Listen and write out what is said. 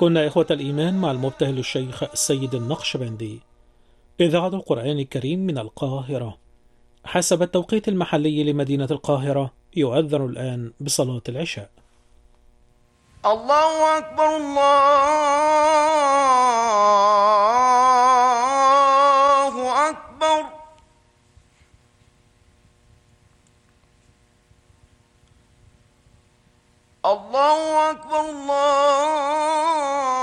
كنا إخوة الإيمان مع المبتهل الشيخ السيد النقشبندي. إذاعة القرآن الكريم من القاهرة. حسب التوقيت المحلي لمدينة القاهرة يؤذن الآن بصلاة العشاء. الله أكبر الله أكبر. الله أكبر الله